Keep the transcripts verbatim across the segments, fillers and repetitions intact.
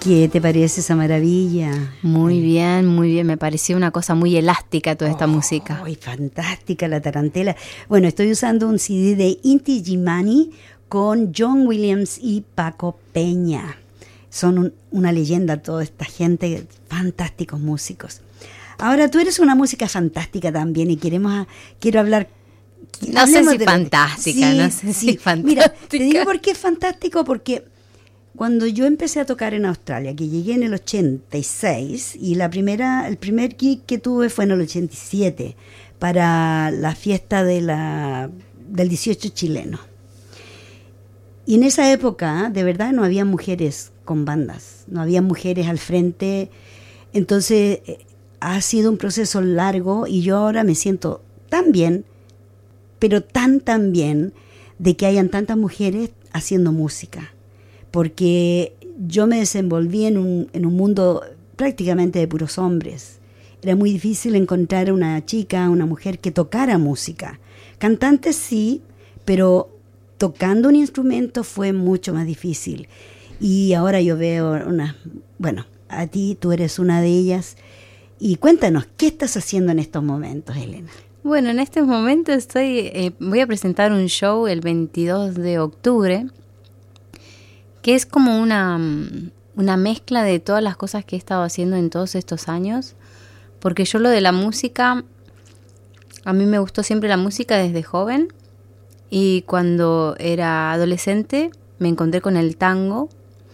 ¿Qué te parece esa maravilla? Muy bien, muy bien. Me pareció una cosa muy elástica toda esta oh, música. ¡Ay, fantástica la tarantela! Bueno, estoy usando un C D de Inti Illimani con John Williams y Paco Peña. Son un, una leyenda toda esta gente, fantásticos músicos. Ahora, tú eres una música fantástica también y queremos quiero hablar... No sé si fantástica, sí, no sé sí. si fantástica. Mira, te digo por qué es fantástico, porque... Cuando yo empecé a tocar en Australia, que llegué en el ochenta y seis, y la primera, el primer gig que tuve fue en el ochenta y siete, para la fiesta de la, del dieciocho chileno. Y en esa época, de verdad, no había mujeres con bandas, no había mujeres al frente. Entonces, ha sido un proceso largo y yo ahora me siento tan bien, pero tan, tan bien, de que hayan tantas mujeres haciendo música. Porque yo me desenvolví en un, en un mundo prácticamente de puros hombres. Era muy difícil encontrar una chica, una mujer que tocara música. Cantantes sí, pero tocando un instrumento fue mucho más difícil. Y ahora yo veo una... Bueno, a ti, tú eres una de ellas. Y cuéntanos, ¿qué estás haciendo en estos momentos, Elena? Bueno, en estos momentos estoy, eh, voy a presentar un show el veintidós de octubre, que es como una, una mezcla de todas las cosas que he estado haciendo en todos estos años, porque yo lo de la música, a mí me gustó siempre la música desde joven, y cuando era adolescente me encontré con el tango,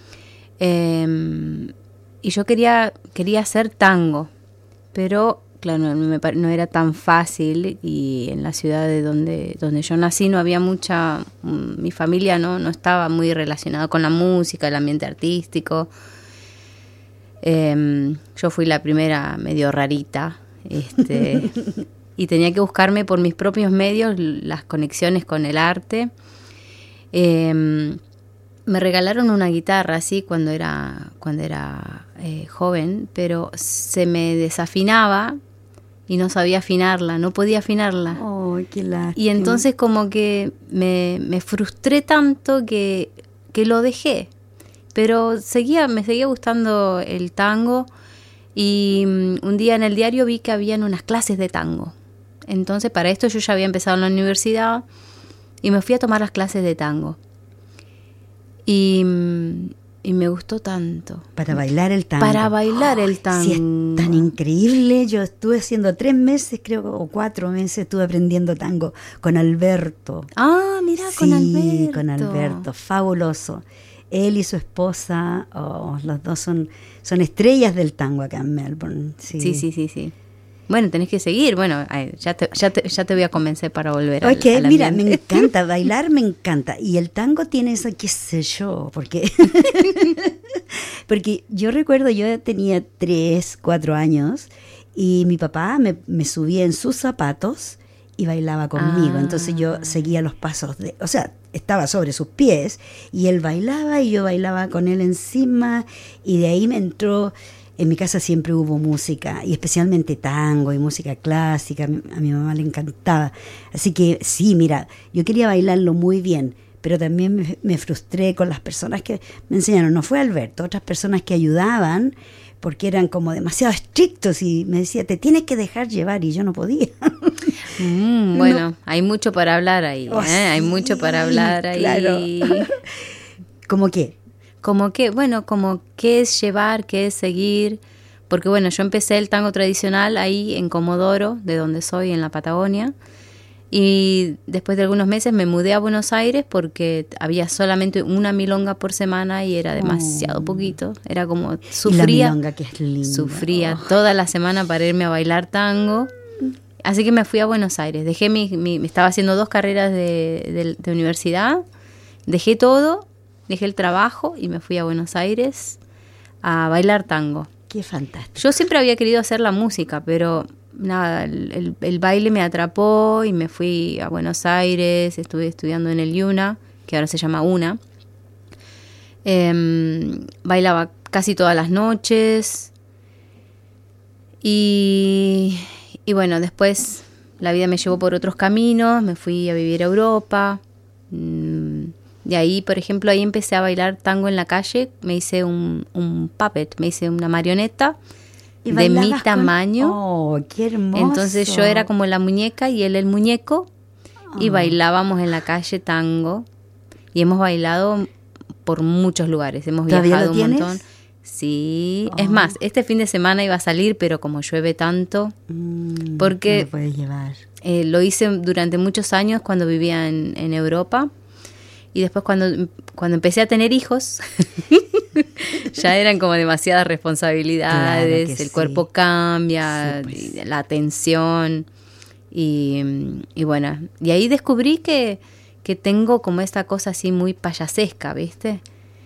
eh, y yo quería, quería hacer tango, pero claro, no, me, no era tan fácil, y en la ciudad de donde, donde yo nací no había mucha, mi familia no, no estaba muy relacionada con la música, el ambiente artístico. Eh, yo fui la primera medio rarita, este, y tenía que buscarme por mis propios medios las conexiones con el arte. Eh, me regalaron una guitarra así cuando era, cuando era eh, joven, pero se me desafinaba y no sabía afinarla, no podía afinarla. Oh, qué lástima. Y entonces como que me, me frustré tanto que, que lo dejé. Pero seguía, me seguía gustando el tango, y um, un día en el diario vi que habían unas clases de tango. Entonces para esto yo ya había empezado en la universidad y me fui a tomar las clases de tango. Y... Um, Y me gustó tanto. Para bailar el tango. Para bailar el tango. Sí, es tan increíble. Yo estuve haciendo tres meses, creo, o cuatro meses, estuve aprendiendo tango con Alberto. Ah, mira, sí, con Alberto. Sí, con Alberto. Fabuloso. Él y su esposa, oh, los dos son, son estrellas del tango acá en Melbourne. Sí, sí, sí, sí. sí. Bueno, tenés que seguir. Bueno, ya te, ya te, ya te voy a convencer para volver al, okay, al mira, me encanta, bailar me encanta. Y el tango tiene eso, qué sé yo, porque... porque yo recuerdo, yo tenía tres, cuatro años, y mi papá me, me subía en sus zapatos y bailaba conmigo. Ah. Entonces yo seguía los pasos de... O sea, estaba sobre sus pies, y él bailaba y yo bailaba con él encima, y de ahí me entró... En mi casa siempre hubo música, y especialmente tango y música clásica. A mi mamá le encantaba. Así que sí, mira, yo quería bailarlo muy bien, pero también me, me frustré con las personas que me enseñaron. No fue Alberto, otras personas que ayudaban, porque eran como demasiado estrictos, y me decía, te tienes que dejar llevar, y yo no podía. Mm, bueno, no. Hay mucho para hablar ahí, oh, ¿eh? Sí, hay mucho para hablar ahí. Claro. ¿Cómo qué? Como que, bueno, como qué es llevar, qué es seguir, porque bueno, yo empecé el tango tradicional ahí en Comodoro, de donde soy, en la Patagonia, y después de algunos meses me mudé a Buenos Aires porque había solamente una milonga por semana y era demasiado oh. poquito, era como, sufría, y la milonga, que es linda. sufría oh. toda la semana para irme a bailar tango, así que me fui a Buenos Aires, dejé mi, mi estaba haciendo dos carreras de, de, de universidad, dejé todo, dejé el trabajo y me fui a Buenos Aires a bailar tango. Qué fantástico. Yo siempre había querido hacer la música, pero nada, el, el, el baile me atrapó y me fui a Buenos Aires, estuve estudiando en el IUNA, que ahora se llama UNA. Eh, bailaba casi todas las noches y, y bueno, después la vida me llevó por otros caminos, me fui a vivir a Europa. Mm, de ahí, por ejemplo, ahí empecé a bailar tango en la calle, me hice un, un puppet, me hice una marioneta ¿Y de mi bailabas con- tamaño. Oh, qué hermoso. Entonces yo era como la muñeca y él el muñeco y Oh. bailábamos en la calle tango y hemos bailado por muchos lugares, hemos ¿Todavía viajado lo un tienes? montón. Sí, Oh. es más, este fin de semana iba a salir, pero como llueve tanto, Mm, porque- no lo puedes llevar. eh, lo hice durante muchos años cuando vivía en, en Europa y después cuando, cuando empecé a tener hijos, ya eran como demasiadas responsabilidades, Claro que el sí. cuerpo cambia, Sí, pues. y la atención y, y bueno, y ahí descubrí que, que tengo como esta cosa así muy payasesca, ¿viste?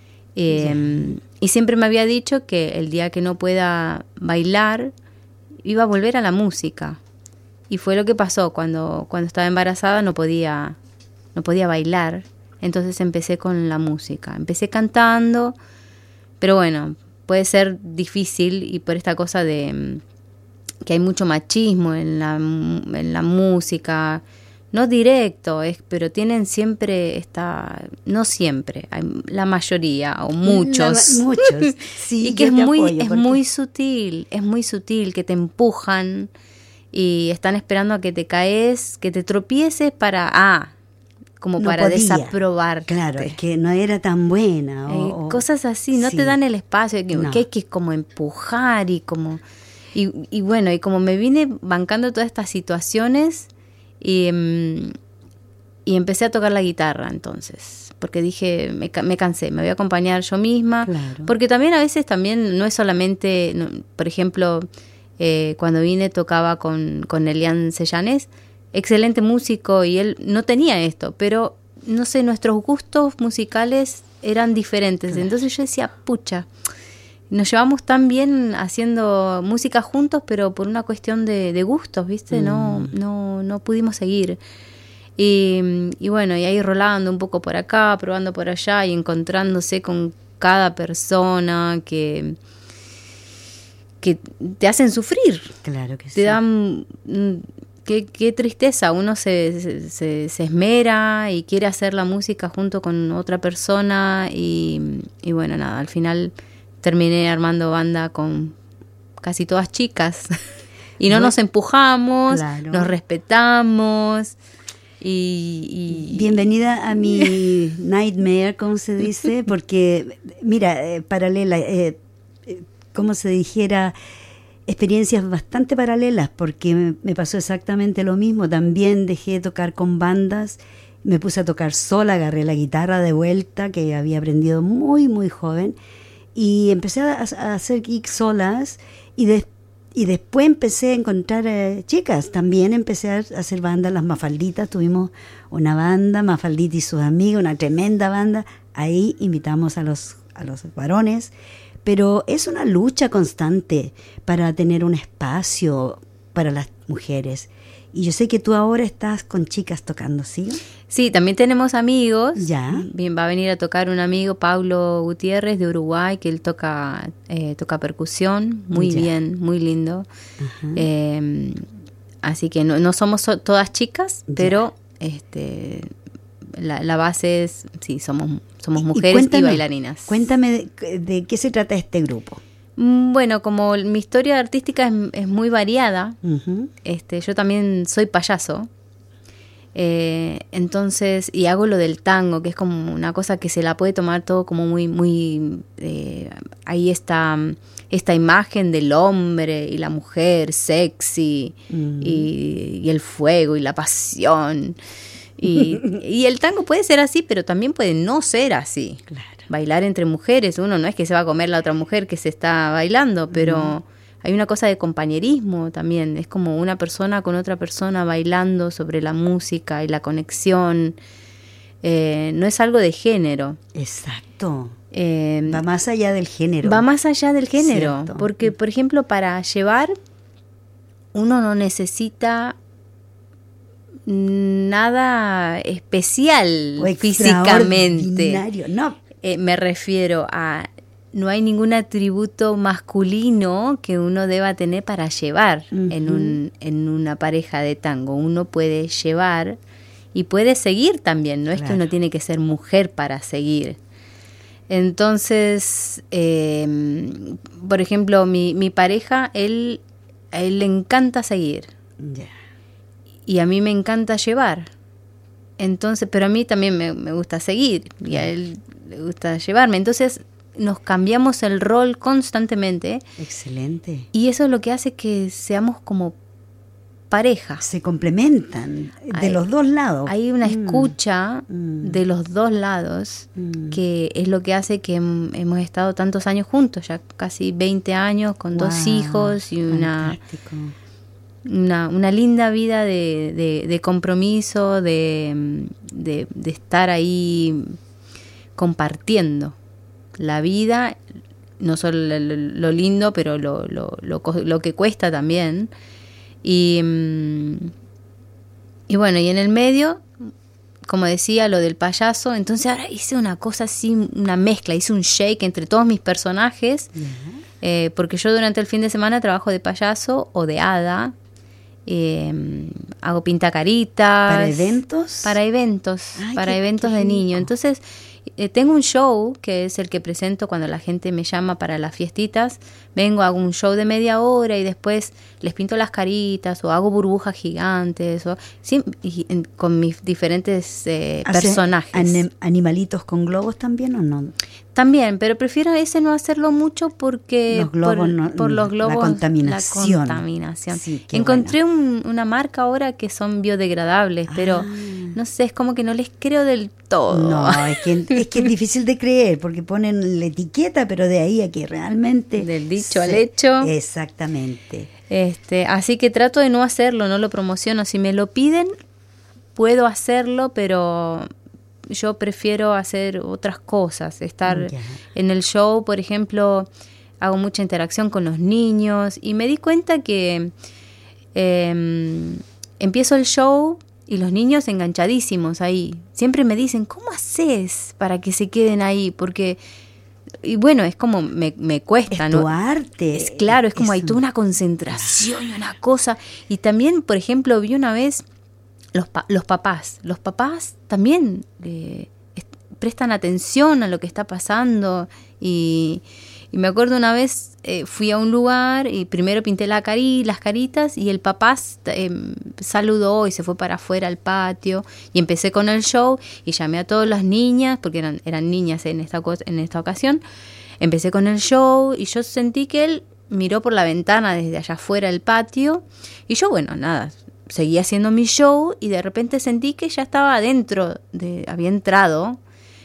Eh, y siempre me había dicho que el día que no pueda bailar iba a volver a la música. Y fue lo que pasó cuando, cuando estaba embarazada, no podía, no podía bailar. Entonces empecé con la música. Empecé cantando, pero bueno, puede ser difícil y por esta cosa de mm, que hay mucho machismo en la, en la música. No directo, es, pero tienen siempre esta, no siempre, hay la mayoría o muchos. La- muchos. Sí, y que yo es te muy, apoyo, es porque- muy sutil, es muy sutil, que te empujan y están esperando a que te caes, que te tropieces para, ah, como No para podía. desaprobarte. Claro, es que no era tan buena. Eh, o- o- cosas así, no sí. te dan el espacio, que, No. que hay que como empujar y como... Y, y bueno, y como me vine bancando todas estas situaciones y, mm, y empecé a tocar la guitarra entonces, porque dije, me, ca- me cansé, me voy a acompañar yo misma, Claro. porque también a veces también no es solamente, no, por ejemplo, eh, cuando vine tocaba con, con Elian Sellanes, excelente músico y él no tenía esto, pero no sé, nuestros gustos musicales eran diferentes, Claro. entonces yo decía, pucha, nos llevamos tan bien haciendo música juntos, pero por una cuestión de, de gustos, ¿viste? No, Mm. no, no pudimos seguir. Y, y bueno, y ahí rolando un poco por acá, probando por allá y encontrándose con cada persona que, que te hacen sufrir. Claro que sí. Te dan... mm, Qué, qué tristeza, uno se, se, se- se esmera y quiere hacer la música junto con otra persona y, y bueno, nada, al final terminé armando banda con casi todas chicas y no Bueno, nos empujamos, claro. nos respetamos y... y- Bienvenida a mi nightmare, como se dice, porque, mira, eh, paralela, eh, eh, como se dijera, experiencias bastante paralelas, porque me, me pasó exactamente lo mismo. También dejé de tocar con bandas, me puse a tocar sola, agarré la guitarra de vuelta, que había aprendido muy, muy joven, y empecé a, a hacer gigs solas, y después Y después empecé a encontrar eh, chicas. También empecé a hacer bandas, las Mafalditas. Tuvimos una banda, Mafaldita y sus amigos, una tremenda banda. Ahí invitamos a los, a los varones. Pero es una lucha constante para tener un espacio para las mujeres. Y yo sé que tú ahora estás con chicas tocando, ¿sí? Sí, también tenemos amigos. Ya. Bien, va a venir a tocar un amigo, Pablo Gutiérrez, de Uruguay, que él toca eh, toca percusión, muy Ya. bien, muy lindo. Ajá. Eh, así que no, no somos so- todas chicas, Ya. pero este la, la base es, sí, somos, somos Y mujeres y, cuéntanos, bailarinas. Cuéntame de, de qué se trata este grupo. Mm, Bueno, como mi historia artística es, es muy variada, Ujú. este, yo también soy payaso. Eh, entonces, y hago lo del tango, que es como una cosa que se la puede tomar todo como muy, muy, eh, ahí está esta imagen del hombre y la mujer sexy, Mm. y, y el fuego y la pasión. Y, y el tango puede ser así, pero también puede no ser así. Claro. Bailar entre mujeres, uno no es que se va a comer la otra mujer que se está bailando, pero hay una cosa de compañerismo también, es como una persona con otra persona bailando sobre la música y la conexión, eh, no es algo de género. Exacto. Eh, Va más allá del género. va más allá del género, Cierto. porque por ejemplo para llevar uno no necesita nada especial O físicamente. extraordinario. No, Eh, me refiero a, no hay ningún atributo masculino que uno deba tener para llevar Ujú. en, un, en una pareja de tango. Uno puede llevar y puede seguir también, no es Claro. que uno tiene que ser mujer para seguir. Entonces, eh, por ejemplo, mi, mi pareja, él, a él le encanta seguir Ya. y a mí me encanta llevar. Entonces, pero a mí también me, me gusta seguir y a él le gusta llevarme. Entonces, nos cambiamos el rol constantemente Excelente. y eso es lo que hace que seamos como pareja. Se complementan de Hay- los dos lados. Hay una Mm, escucha mm. de los dos lados Mm. que es lo que hace que hem- hemos estado tantos años juntos, ya casi veinte años, con dos Wow, hijos y una, fantástico. una, una linda vida de, de, de compromiso, de, de, de estar ahí compartiendo la vida, no solo lo, lo lindo, pero lo, lo, lo, co- lo que cuesta también. Y, mm, y bueno, y en el medio, como decía, lo del payaso, entonces ahora hice una cosa así, una mezcla, hice un shake entre todos mis personajes, Ya. eh, porque yo durante el fin de semana trabajo de payaso o de hada, eh, hago pintacaritas. ¿Para eventos? Para eventos, Ay, para qué- eventos qué de rico. niños. Entonces, eh, tengo un show que es el que presento cuando la gente me llama para las fiestitas. Vengo, hago un show de media hora y después les pinto las caritas o hago burbujas gigantes o, sí, y, en- con mis diferentes eh, ¿Hace personajes. anim- ¿Animalitos con globos también o no? También, pero prefiero ese no hacerlo mucho porque Los globos por, no- por los la globos, contaminación. la contaminación. Sí, qué Encontré un- una marca ahora que son biodegradables, pero Ah. no sé, es como que no les creo del todo. No, es que, es que es difícil de creer porque ponen la etiqueta, pero de ahí a que realmente... Del dicho al se- hecho. Exactamente. Este, así que trato de no hacerlo, no lo promociono. Si me lo piden, puedo hacerlo, pero yo prefiero hacer otras cosas. Estar Ya. en el show, por ejemplo, hago mucha interacción con los niños y me di cuenta que eh, empiezo el show y los niños enganchadísimos ahí. Siempre me dicen, ¿cómo haces para que se queden ahí? Porque, y bueno, es como me, me cuesta, Es ¿no? tu arte. Es claro, es como hay un- toda una concentración y una cosa. Y también, por ejemplo, vi una vez los, pa- los papás. Los papás también eh, est- prestan atención a lo que está pasando. Y, y me acuerdo una vez eh, fui a un lugar y primero pinté la cari las caritas y el papá eh, saludó y se fue para afuera al patio. Y empecé con el show y llamé a todas las niñas, porque eran, eran niñas en esta, co- en esta ocasión. Empecé con el show y yo sentí que él miró por la ventana desde allá afuera del patio y yo, bueno, nada, seguí haciendo mi show y de repente sentí que ya estaba adentro, de, había entrado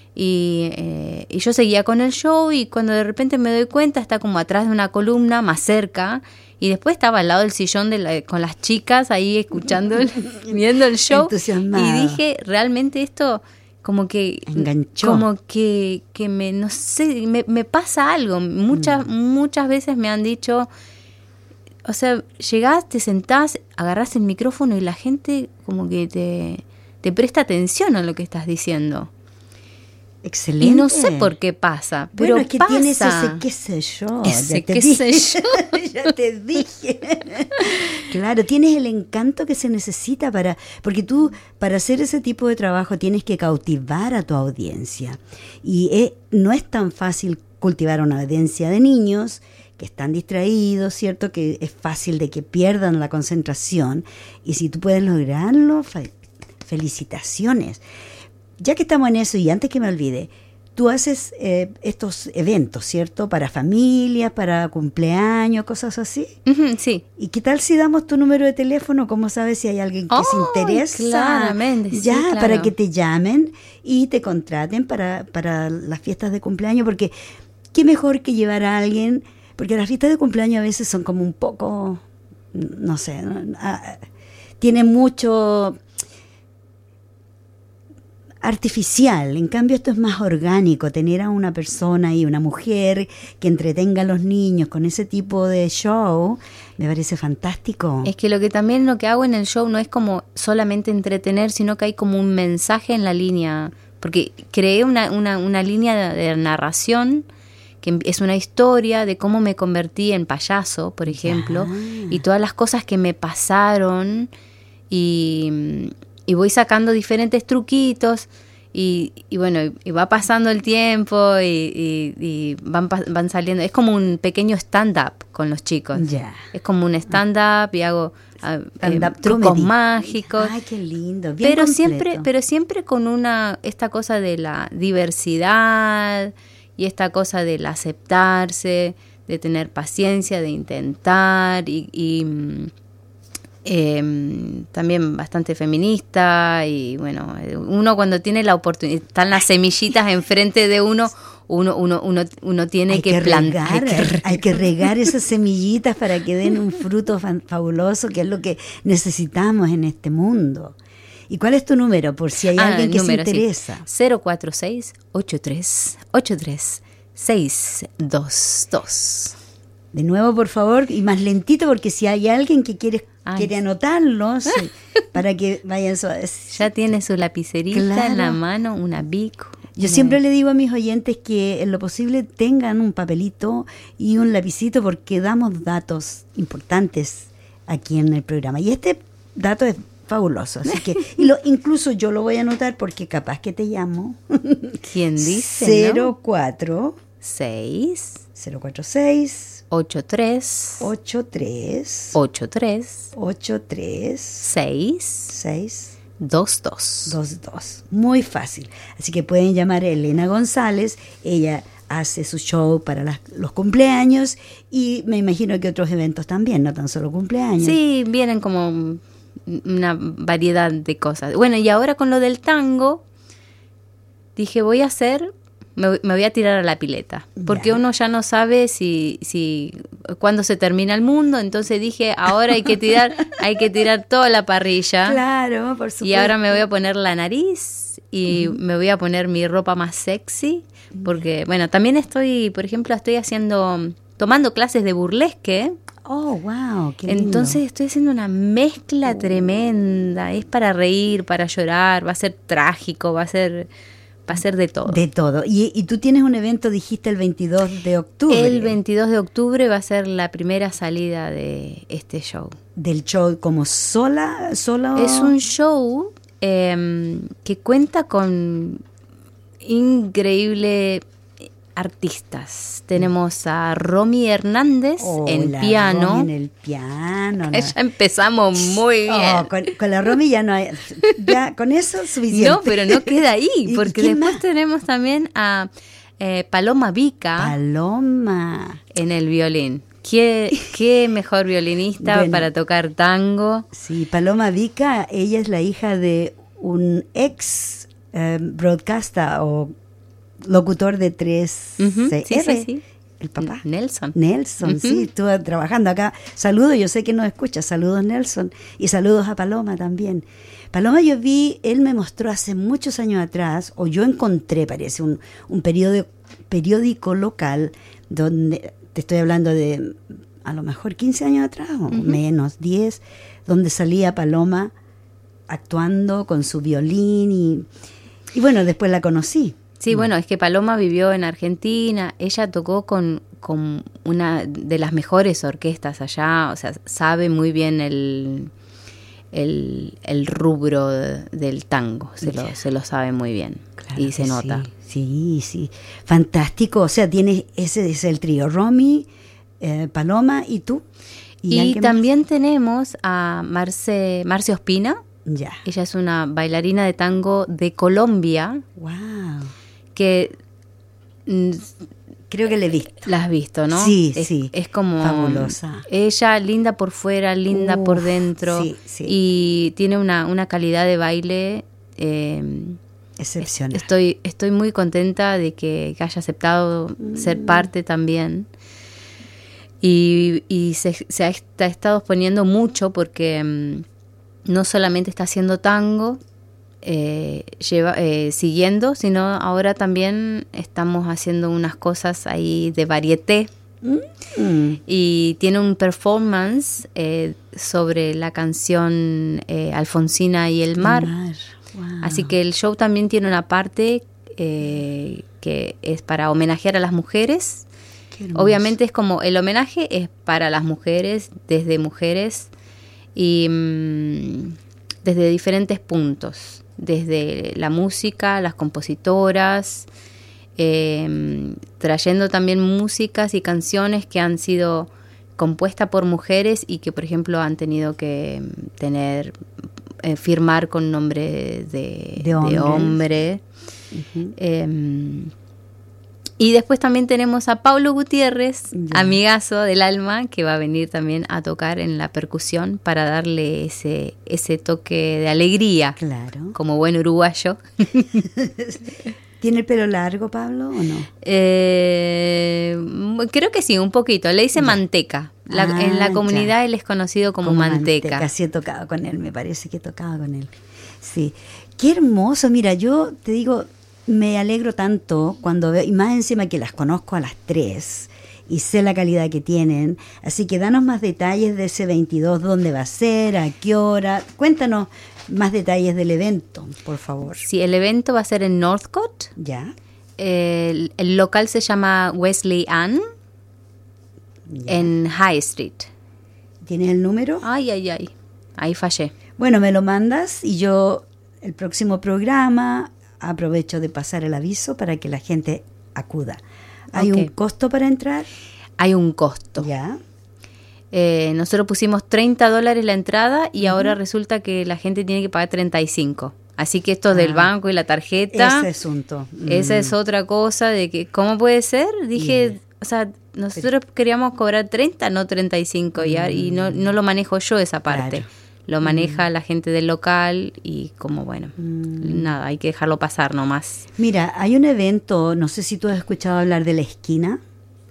y, eh, y yo seguía con el show y cuando de repente me doy cuenta está como atrás de una columna más cerca y después estaba al lado del sillón de la- con las chicas ahí escuchando, el- viendo el show Entusiasmada. y dije, realmente esto como que Enganchó. como que, que me no sé me, me pasa algo muchas Mm. muchas veces me han dicho, o sea, llegás, te sentás, agarrás el micrófono y la gente como que te, te presta atención a lo que estás diciendo. Excelente. Y no sé por qué pasa, pero bueno, es que pasa. tienes ese qué sé yo. Ese ya te qué dije. sé Ya te dije. Claro, tienes el encanto que se necesita para... Porque tú, para hacer ese tipo de trabajo, tienes que cautivar a tu audiencia. Y eh, no es tan fácil cultivar una audiencia de niños que están distraídos, ¿cierto? Que es fácil de que pierdan la concentración. Y si tú puedes lograrlo, fe- felicitaciones. Ya que estamos en eso, y antes que me olvide, tú haces eh, estos eventos, ¿cierto? Para familias, para cumpleaños, cosas así. Ujú, sí. ¿Y qué tal si damos tu número de teléfono? ¿Cómo sabes si hay alguien que se Oh, interesa? claramente, sí, ya, claro. para que te llamen y te contraten para, para las fiestas de cumpleaños, porque qué mejor que llevar a alguien, porque las fiestas de cumpleaños a veces son como un poco, no sé, ¿no? Ah, tienen mucho artificial, en cambio esto es más orgánico, tener a una persona y una mujer que entretenga a los niños con ese tipo de show, me parece fantástico. Es que lo que también lo que hago en el show no es como solamente entretener, sino que hay como un mensaje en la línea, porque creé una, una, una línea de, de narración que es una historia de cómo me convertí en payaso, por ejemplo, Ya. y todas las cosas que me pasaron y... y voy sacando diferentes truquitos. Y, y bueno, y, y va pasando el tiempo y, y, y van, van saliendo. Es como un pequeño stand-up con los chicos. Yeah. Es como un stand-up y hago uh, eh, trucos comedy. mágicos. Ay, qué lindo. Bien pero completo. siempre, pero siempre con una esta cosa de la diversidad y esta cosa del aceptarse, de tener paciencia, de intentar y, y Eh, también bastante feminista y bueno, uno cuando tiene la oportunidad, están las semillitas enfrente de uno, uno uno uno uno tiene hay que, que plantar, regar, hay, que regar. hay que regar esas semillitas para que den un fruto fan, fabuloso, que es lo que necesitamos en este mundo. ¿Y cuál es tu número? Por si hay ah, alguien que número, se interesa. Sí. cero cuatro seis, ocho tres ocho tres, seis dos dos. De nuevo, por favor, y más lentito, porque si hay alguien que quiere, quiere anotarlos, para que vayan suaves. Ya tiene su lapicerita claro. en la mano, una bic. Yo siempre le digo a mis oyentes que en lo posible tengan un papelito y un lapicito, porque damos datos importantes aquí en el programa. Y este dato es fabuloso, así que y lo, incluso yo lo voy a anotar porque capaz que te llamo. ¿Quién dice? cero cuatro seis cero cuatro seis ocho tres ocho tres ocho tres ocho tres seis seis dos dos dos dos. Muy fácil. Así que pueden llamar a Elena González. Ella hace su show para las, los cumpleaños y me imagino que otros eventos también, no tan solo cumpleaños. Sí, vienen como una variedad de cosas. Bueno, y ahora con lo del tango, dije voy a hacer... Me, me voy a tirar a la pileta, porque ya. uno ya no sabe si, si cuándo se termina el mundo, entonces dije, ahora hay que tirar, hay que tirar toda la parrilla. Claro, por supuesto. Y ahora me voy a poner la nariz y uh-huh. me voy a poner mi ropa más sexy, porque, bueno, también estoy, por ejemplo, estoy haciendo, tomando clases de burlesque. Oh, wow, qué lindo. Entonces estoy haciendo una mezcla oh. tremenda, es para reír, para llorar, va a ser trágico, va a ser... Va a ser de todo. De todo. Y, y tú tienes un evento, dijiste, el veintidós de octubre. El veintidós de octubre va a ser la primera salida de este show. ¿Del show como sola? Solo? Es un show eh, que cuenta con increíble artistas. Tenemos a Romy Hernández oh, en la piano. Romy en el piano. No. Ya empezamos muy bien. Oh, con, con la Romy ya no hay, ya con eso suficiente. No, pero no queda ahí, porque después más? tenemos también a eh, Paloma Vica. Paloma. En el violín. ¿Qué, qué mejor violinista bueno, para tocar tango? Sí, Paloma Vica, ella es la hija de un ex eh, broadcaster o locutor de tres uh-huh, C R, sí, sí, sí. El papá. Nelson. Nelson, uh-huh. sí, estuvo trabajando acá. Saludos, yo sé que nos escucha. Saludos, Nelson. Y saludos a Paloma también. Paloma yo vi, él me mostró hace muchos años atrás, o yo encontré, parece, un, un periódico, periódico local, donde, te estoy hablando de a lo mejor quince años atrás, o uh-huh. menos, diez, donde salía Paloma actuando con su violín y, y bueno, después la conocí. Sí, bueno, es que Paloma vivió en Argentina, ella tocó con, con una de las mejores orquestas allá, o sea, sabe muy bien el, el, el rubro del tango, se lo, se lo sabe muy bien, claro, y se nota. Sí, sí, sí, fantástico, o sea, tienes ese es el trío, Romy, eh, Paloma y tú. Y, y también más? tenemos a Marce, Marce Ospina, ya. Ella es una bailarina de tango de Colombia. Wow. Que creo que la he visto. La has visto, ¿no? Sí, es, sí. Es como fabulosa. Ella linda por fuera, linda Uf, por dentro. Sí, sí. Y tiene una, una calidad de baile eh, excepcional. Estoy, estoy muy contenta de que, que haya aceptado mm. ser parte también. Y, y se, se ha, está, estado exponiendo mucho porque um, no solamente está haciendo tango, Eh, lleva, eh, siguiendo, sino ahora también estamos haciendo unas cosas ahí de varieté mm. y tiene un performance eh, sobre la canción eh, Alfonsina y el mar, el mar. Wow. Así que el show también tiene una parte eh, que es para homenajear a las mujeres. Obviamente es como el homenaje es para las mujeres, desde mujeres y mmm, desde diferentes puntos, desde la música, las compositoras, eh, trayendo también músicas y canciones que han sido compuestas por mujeres y que, por ejemplo, han tenido que tener, eh, firmar con nombre de, de hombre. De hombre. Uh-huh. eh, Y después también tenemos a Paulo Gutiérrez, yeah. amigazo del alma, que va a venir también a tocar en la percusión para darle ese, ese toque de alegría. Claro. Como buen uruguayo. ¿Tiene el pelo largo, Pablo, o no? Eh, creo que sí, un poquito. Le dice yeah. manteca. La, ah, en la comunidad ya. él es conocido como, como manteca. manteca. Sí he tocado con él, me parece que he tocado con él. Sí. Qué hermoso. Mira, yo te digo... Me alegro tanto cuando veo, y más encima que las conozco a las tres y sé la calidad que tienen. Así que danos más detalles de ese veintidós, dónde va a ser, a qué hora. Cuéntanos más detalles del evento, por favor. Sí, el evento va a ser en Northcote. Ya. El, el local se llama Wesley Ann ya. en High Street. ¿Tienes el número? Ay, ay, ay. Ahí fallé. Bueno, me lo mandas y yo el próximo programa... aprovecho de pasar el aviso para que la gente acuda. ¿Hay okay. un costo para entrar? Hay un costo. Ya. Eh, nosotros pusimos treinta dólares la entrada y uh-huh. ahora resulta que la gente tiene que pagar treinta y cinco. Así que esto ah, del banco y la tarjeta... Ese asunto. Mm. Esa es otra cosa de que... ¿Cómo puede ser? Dije... Yeah. O sea, nosotros Pero, queríamos cobrar treinta, no treinta y cinco. Mm. Y, y no, no lo manejo yo esa parte. Claro. Lo maneja mm. la gente del local y como bueno, mm. nada, hay que dejarlo pasar nomás. Mira, hay un evento, no sé si tú has escuchado hablar de La Esquina.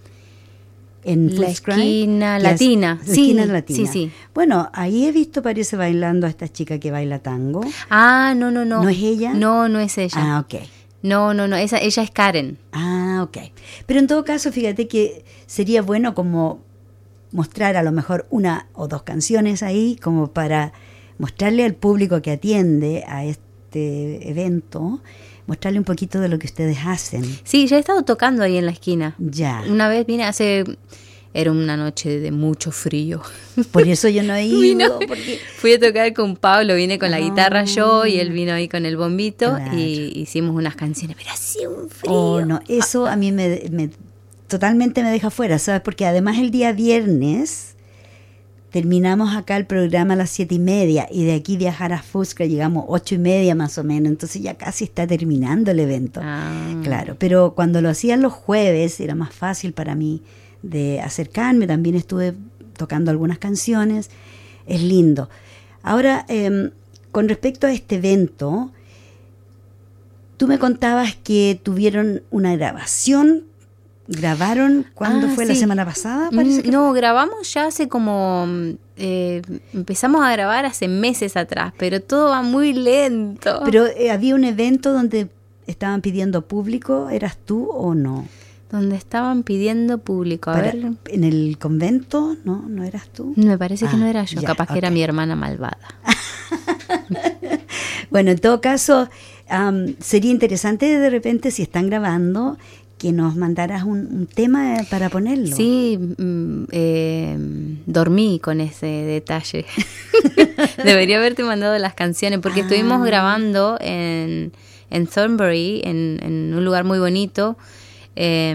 En La Esquina Latina. La sí, Esquina Latina. Sí, sí. Bueno, ahí he visto, parece, bailando a esta chica que baila tango. Ah, no, no, no. ¿No es ella? No, no es ella. Ah, ok. No, no, no, esa, ella es Karen. Ah, ok. Pero en todo caso, fíjate que sería bueno como... mostrar a lo mejor una o dos canciones ahí como para mostrarle al público que atiende a este evento, mostrarle un poquito de lo que ustedes hacen. Sí, ya he estado tocando ahí en la esquina. Ya. Una vez vine hace... Era una noche de mucho frío. Por eso yo no he ido. Vino, porque... Fui a tocar con Pablo, vine con la oh. guitarra yo y él vino ahí con el bombito claro. y hicimos unas canciones, pero hacía un frío. Oh, no, eso a mí me... me totalmente me deja fuera, ¿sabes? Porque además el día viernes terminamos acá el programa a las siete y media y de aquí viajar a Fusca llegamos ocho y media más o menos, entonces ya casi está terminando el evento. Ah. Claro, pero cuando lo hacían los jueves era más fácil para mí de acercarme, también estuve tocando algunas canciones, es lindo. Ahora, eh, con respecto a este evento, tú me contabas que tuvieron una grabación. ¿Grabaron cuándo ah, fue? Sí. ¿La semana pasada? Parece que no, fue. grabamos ya hace como... Eh, empezamos a grabar hace meses atrás, pero todo va muy lento. Pero eh, había un evento donde estaban pidiendo público, ¿eras tú o no? Donde estaban pidiendo público, a Para, ver... ¿En el convento? ¿No? ¿No eras tú? Me parece ah, que no era yo, ya, capaz okay. que era mi hermana malvada. Bueno, en todo caso, um, sería interesante de repente si están grabando... que nos mandaras un, un tema para ponerlo. Sí, mm, eh, dormí con ese detalle. Debería haberte mandado las canciones, porque ah. estuvimos grabando en, en Thornbury, en, en un lugar muy bonito. Eh,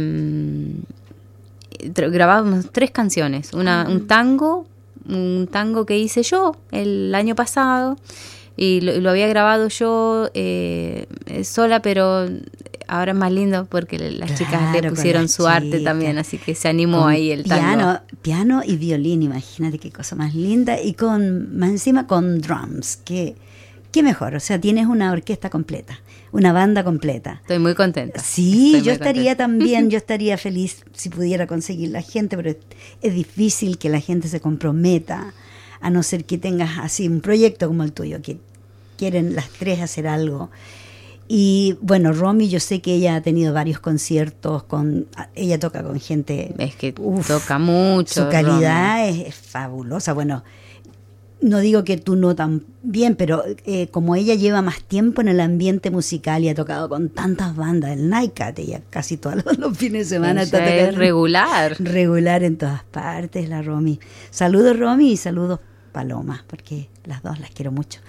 grabábamos tres canciones, una, ah. un tango, un tango que hice yo el año pasado, y lo, lo había grabado yo eh, sola, pero... ahora es más lindo porque las claro, chicas le pusieron su chica. arte también, así que se animó con ahí el tango. Piano, piano y violín, imagínate qué cosa más linda, y con más encima con drums, que qué mejor, o sea, tienes una orquesta completa, una banda completa. Estoy muy contenta. Sí, Estoy yo estaría contenta. también, yo estaría feliz si pudiera conseguir la gente, pero es, es difícil que la gente se comprometa, a no ser que tengas así un proyecto como el tuyo, que quieren las tres hacer algo. Y bueno, Romy, yo sé que ella ha tenido varios conciertos, con ella toca con gente... Es que uf, toca mucho. Su calidad es, es fabulosa. Bueno, no digo que tú no tan bien, pero eh, como ella lleva más tiempo en el ambiente musical y ha tocado con tantas bandas, el Nightcat, ella casi todos los, los fines de semana está tocando. Es regular. Regular en todas partes, la Romy. Saludos, Romy, y saludos, Paloma, porque las dos las quiero mucho.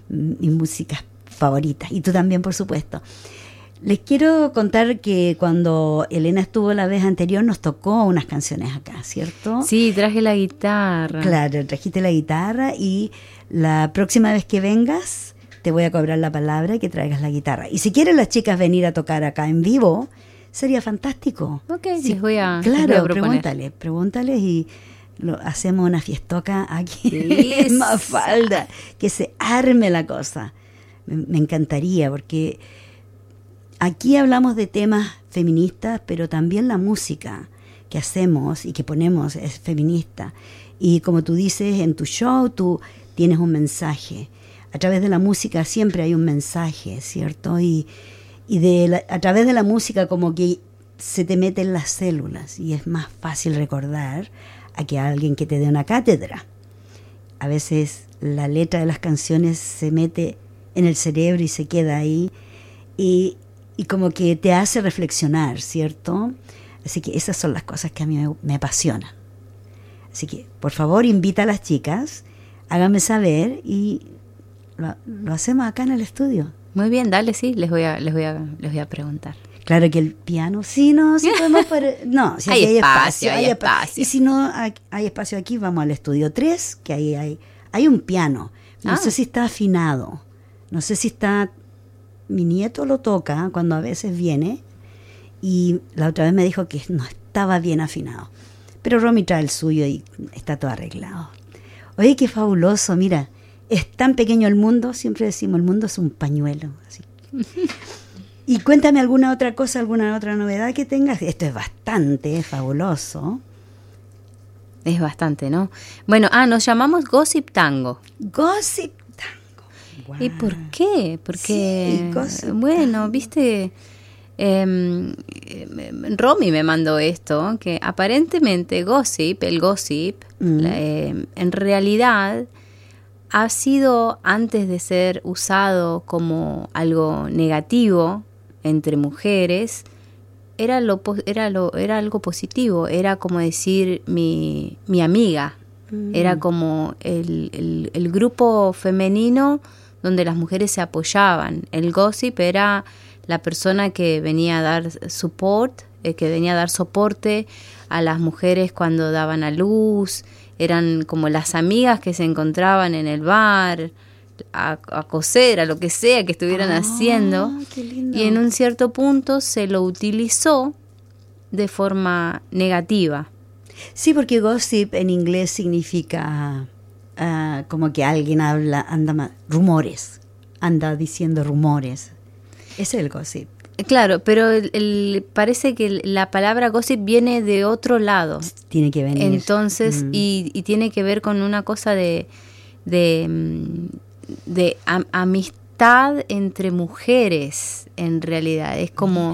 mis músicas favoritas. Y tú también, por supuesto. Les quiero contar que cuando Elena estuvo la vez anterior nos tocó unas canciones acá, ¿cierto? Sí, traje la guitarra. Claro, trajiste la guitarra y la próxima vez que vengas te voy a cobrar la palabra y que traigas la guitarra. Y si quieren las chicas venir a tocar acá en vivo, sería fantástico. Ok, sí, les voy a Claro, les voy a proponer. pregúntale, pregúntales y lo, hacemos una fiestoca aquí Sí, en Mafalda, que se arme la cosa. Me, me encantaría porque aquí hablamos de temas feministas, pero también la música que hacemos y que ponemos es feminista. Y como tú dices, en tu show tú tienes un mensaje. A través de la música siempre hay un mensaje, ¿cierto? Y, y de la, a través de la música como que se te mete en las células y es más fácil recordar a que a alguien que te dé una cátedra. A veces la letra de las canciones se mete en el cerebro y se queda ahí y, y como que te hace reflexionar, ¿cierto? Así que esas son las cosas que a mí me, me apasionan. Así que, por favor, invita a las chicas, háganme saber y lo, lo hacemos acá en el estudio. Muy bien, dale, sí, les voy a, les voy a, les voy a preguntar. Claro que el piano, sí, no, sí podemos para, no, si hay, hay espacio, espacio, hay hay espacio. espacio. Y si no hay, hay espacio aquí, vamos al estudio tres, que ahí hay, hay un piano. No ah. sé si está afinado, no sé si está, mi nieto lo toca cuando a veces viene y la otra vez me dijo que no estaba bien afinado. Pero Romy trae el suyo y está todo arreglado. Oye, qué fabuloso, mira, es tan pequeño el mundo, siempre decimos, el mundo es un pañuelo. Así. Y cuéntame alguna otra cosa, alguna otra novedad que tengas. Esto es bastante, es fabuloso. Es bastante, ¿no? Bueno, ah, nos llamamos Gossip Tango. Gossip Tango. Wow. ¿Y por qué? Porque, sí, Gossip bueno, Tango. viste... Eh, Romy me mandó esto, que aparentemente gossip, el gossip, mm. la, eh, en realidad ha sido, antes de ser usado como algo negativo entre mujeres, era lo era lo era algo positivo, era como decir mi, mi amiga, mm. era como el, el, el grupo femenino donde las mujeres se apoyaban. El gossip era la persona que venía a dar support, eh, que venía a dar soporte a las mujeres cuando daban a luz, eran como las amigas que se encontraban en el bar, a, a coser, a lo que sea que estuvieran ah, haciendo, qué lindo. Y en un cierto punto se lo utilizó de forma negativa. Sí, porque gossip en inglés significa uh, como que alguien habla, anda rumores, anda diciendo rumores. Es el gossip. Claro, pero el, el, parece que la palabra gossip viene de otro lado. Tiene que venir. Entonces, mm. y, y tiene que ver con una cosa de, de, de am, amistad entre mujeres, en realidad. Es como...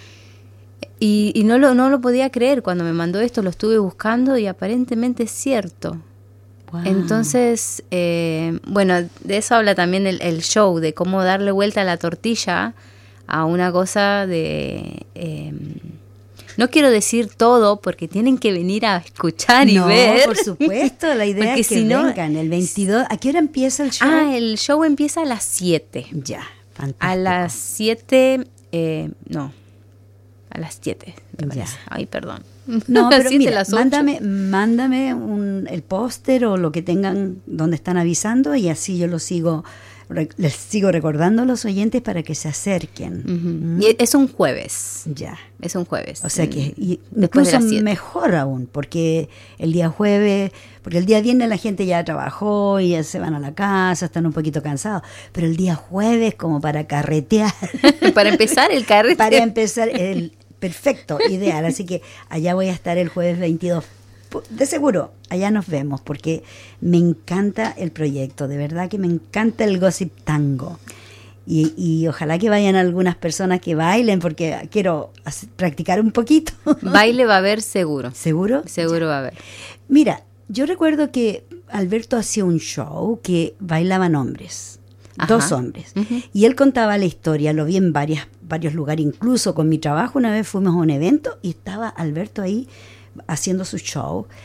Y, y no, lo, no lo podía creer cuando me mandó esto, lo estuve buscando y aparentemente es cierto. Wow. Entonces, eh, bueno, de eso habla también el, el show, de cómo darle vuelta a la tortilla a una cosa de... Eh, no quiero decir todo porque tienen que venir a escuchar y no, ver. Por supuesto, la idea es que si vengan no, el veintidós. ¿A qué hora empieza el show? Ah, el show empieza a las siete. Ya, fantástico. A las siete, eh, no, a las siete. Ya. Ay, perdón. No, pero mira, mándame, mándame un, el póster o lo que tengan donde están avisando y así yo lo sigo, re, les sigo recordando a los oyentes para que se acerquen. Uh-huh. ¿Mm? Y es un jueves. Ya. Es un jueves. O sea que y incluso mejor aún, porque el día jueves, porque el día viernes la gente ya trabajó y ya se van a la casa, están un poquito cansados, pero el día jueves como para carretear. Para empezar el carrete. Para empezar el... Perfecto, ideal. Así que allá voy a estar el jueves veintidós. De seguro, allá nos vemos, porque me encanta el proyecto. De verdad que me encanta el Gossip Tango. Y, y ojalá que vayan algunas personas que bailen, porque quiero hacer, practicar un poquito. Baile va a haber seguro. ¿Seguro? Seguro va a haber. Mira, yo recuerdo que Alberto hacía un show que bailaban hombres. Ajá. Dos hombres. Uh-huh. Y él contaba la historia, lo vi en varias varios lugares, incluso con mi trabajo una vez fuimos a un evento y estaba Alberto ahí haciendo su show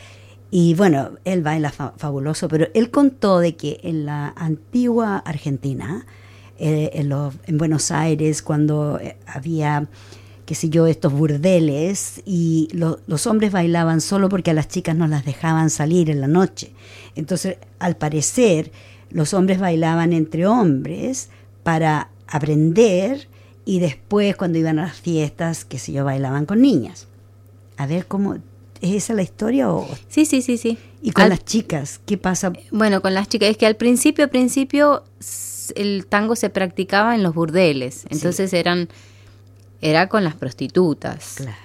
Y bueno, él baila fa- fabuloso, pero él contó de que en la antigua Argentina, eh, en, los, en Buenos Aires, cuando eh, había, qué sé yo, estos burdeles, y lo, los hombres bailaban solo porque a las chicas no las dejaban salir en la noche. Entonces, al parecer, los hombres bailaban entre hombres para aprender, y después, cuando iban a las fiestas, qué sé yo, bailaban con niñas. A ver, ¿cómo es esa la historia? O... Sí, sí, sí, sí. ¿Y con al, las chicas? ¿Qué pasa? Bueno, con las chicas, es que al principio, al principio, el tango se practicaba en los burdeles. Entonces sí. eran, era con las prostitutas. Claro.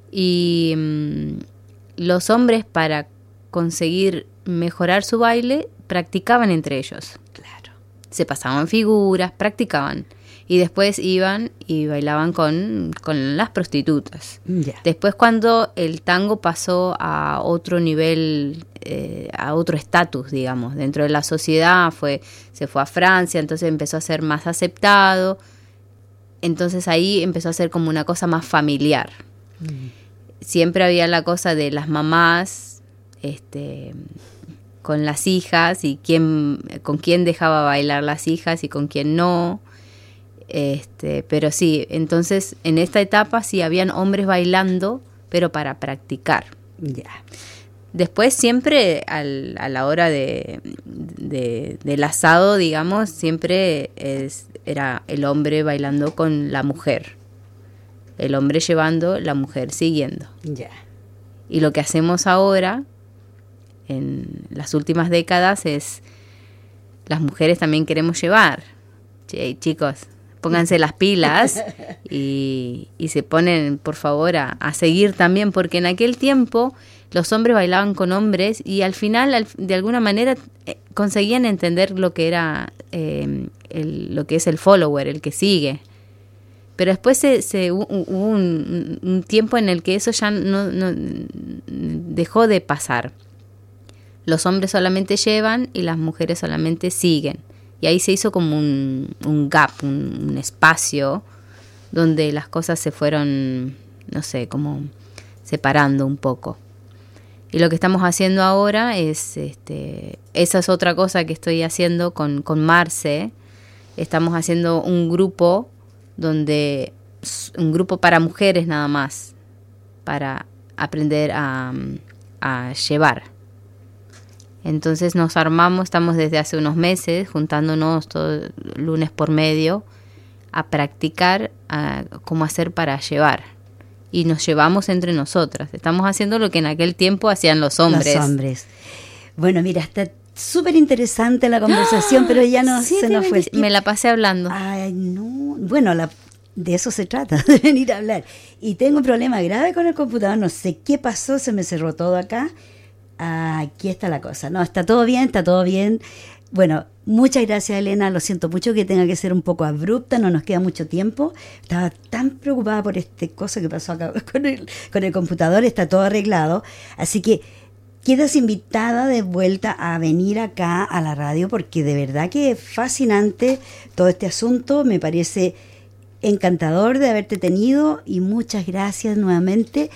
Y mmm, los hombres, para conseguir mejorar su baile, practicaban entre ellos. Claro. Se pasaban figuras, practicaban. Y después iban y bailaban con, con las prostitutas. Yeah. Después, cuando el tango pasó a otro nivel, eh, a otro estatus, digamos, dentro de la sociedad, fue, se fue a Francia, entonces empezó a ser más aceptado. Entonces ahí empezó a ser como una cosa más familiar. Mm. Siempre había la cosa de las mamás, este, con las hijas, y quién, con quién dejaba bailar las hijas y con quién no. Este, pero sí, entonces en esta etapa sí habían hombres bailando, pero para practicar. Ya. Yeah. Después siempre al, a la hora de, de, del asado, digamos, siempre es, era el hombre bailando con la mujer. El hombre llevando, la mujer siguiendo. Ya. Yeah. Y lo que hacemos ahora, en las últimas décadas, es las mujeres también queremos llevar. Che, chicos, pónganse las pilas y, y se ponen, por favor, a, a seguir también, porque en aquel tiempo los hombres bailaban con hombres y al final, al, de alguna manera, eh, conseguían entender lo que era, eh, el, lo que es el follower, el que sigue. Pero después se, se hubo un, un tiempo en el que eso ya no, no dejó de pasar. Los hombres solamente llevan y las mujeres solamente siguen. Y ahí se hizo como un, un gap, un, un espacio donde las cosas se fueron, no sé, como separando un poco. Y lo que estamos haciendo ahora es, este, esa es otra cosa que estoy haciendo con, con Marce. Estamos haciendo un grupo donde, un grupo para mujeres nada más, para aprender a, a llevar. Entonces nos armamos, estamos desde hace unos meses juntándonos todo lunes por medio a practicar a cómo hacer para llevar. Y nos llevamos entre nosotras. Estamos haciendo lo que en aquel tiempo hacían los hombres. Los hombres. Bueno, mira, está súper interesante la conversación, ¡Ah! Pero ya no sí, se nos fue el tiempo. Me la pasé hablando. Ay, no. Bueno, la, de eso se trata, de venir a hablar. Y tengo un problema grave con el computador. No sé qué pasó, se me cerró todo acá. Aquí está la cosa. No, está todo bien, está todo bien. Bueno, muchas gracias, Elena. Lo siento mucho que tenga que ser un poco abrupta, no nos queda mucho tiempo. Estaba tan preocupada por este cosa que pasó acá con el, con el computador. Está todo arreglado. Así que quedas invitada de vuelta a venir acá a la radio, porque de verdad que es fascinante todo este asunto. Me parece encantador de haberte tenido y muchas gracias nuevamente.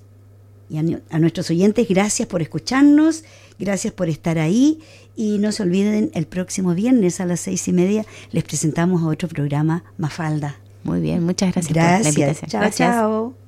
Y a, a nuestros oyentes, gracias por escucharnos, gracias por estar ahí. Y no se olviden, el próximo viernes a las seis y media les presentamos a otro programa, Mafalda. Muy bien, muchas gracias, gracias. por la invitación. Chao, Gracias. chao.